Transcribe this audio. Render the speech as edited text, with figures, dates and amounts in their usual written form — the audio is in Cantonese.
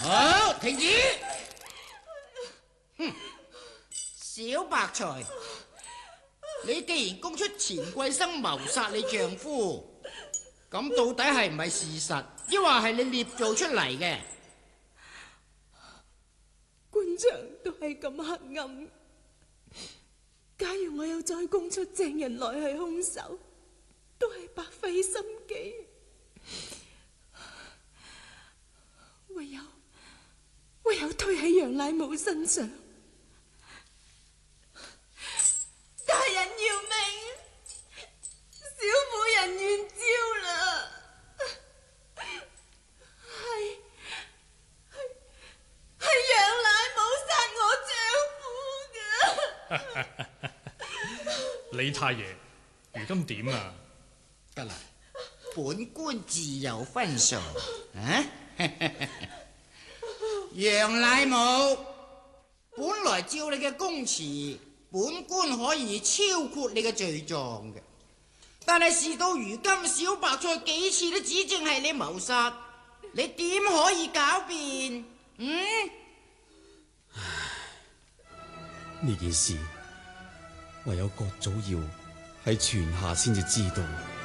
好，停止！哼，小白菜，你既然供出錢桂生謀殺你丈夫，咁到底係唔係事實，抑或係你捏造出嚟嘅？ 官場都係咁黑暗，假如我有再供出證人來係兇手，都係白費心機。唯有推喺楊乃武身上。大人饒命，小婦人願招啦。係楊乃武殺我丈夫噶。 李太爺，如今點啊？ 得啦，本官自有分數。啊？楊乃武，本來照你嘅供詞，本官可以超括你嘅罪狀嘅，但係事到如今，小白菜幾次都指證係你謀殺，你點可以狡辯？ 呢件事唯有郭祖堯喺泉下先至知道。